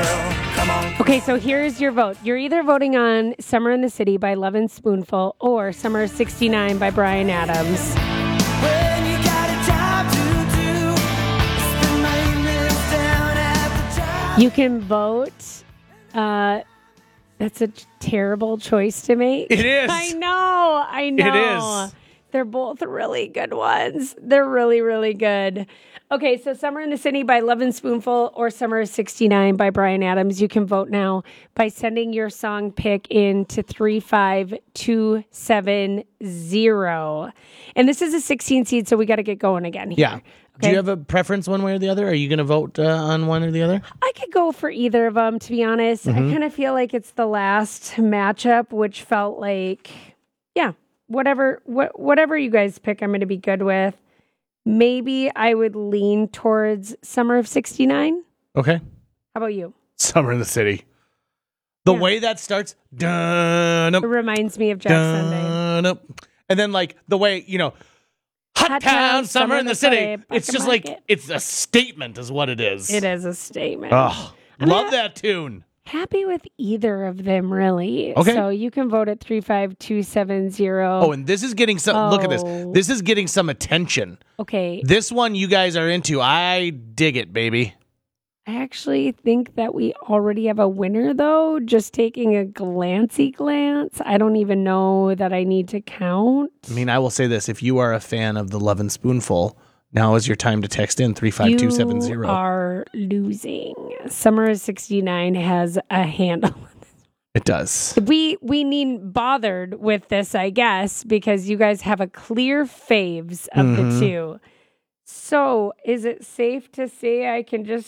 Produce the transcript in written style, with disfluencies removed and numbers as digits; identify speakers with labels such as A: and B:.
A: girl. Come on.
B: Okay, so here's your vote. You're either voting on Summer in the City by Lovin' Spoonful or Summer of 69 by Bryan Adams.
A: When you got a job to do, spend my evenings down at the job.
B: You can vote. That's a terrible choice to make.
C: It is.
B: I know.
C: It is.
B: They're both really good ones. They're really, really good. Okay, so Summer in the City by Lovin' Spoonful or Summer of 69 by Bryan Adams. You can vote now by sending your song pick in to 35270. And this is a 16 seed, so we got to get going again here.
C: Yeah. Do
B: Okay.
C: you have a preference one way or the other? Are you going to vote on one or the other?
B: I could go for either of them, to be honest. I kind of feel like it's the last matchup, which felt like, yeah, whatever you guys pick, I'm going to be good with. Maybe I would lean towards Summer of 69.
C: Okay.
B: How about you?
C: Summer in the City. The
B: Yeah.
C: way that starts, dun,
B: It reminds me of Jack Sunday.
C: dun, and then like the way, Hot Town, Summer in the City. It's just like, it's a statement is what it is.
B: It is a statement.
C: Oh,
B: I'm
C: love
B: not-
C: that tune.
B: Happy with either of them, really.
C: Okay.
B: So you can vote at 35270.
C: Oh, and this is getting some, look at this.
B: Oh.
C: This is getting some attention.
B: Okay.
C: This one you guys are into. I dig it, baby.
B: I actually think that we already have a winner, though. Just taking a glancey glance. I don't even know that I need to count.
C: I mean, I will say this. If you are a fan of the Lovin' Spoonful, now is your time to text in 35270.
B: You are losing. Summer of 69 has a handle.
C: It does.
B: We needn't bothered with this, I guess, because you guys have a clear faves of the two. So, is it safe to say I can just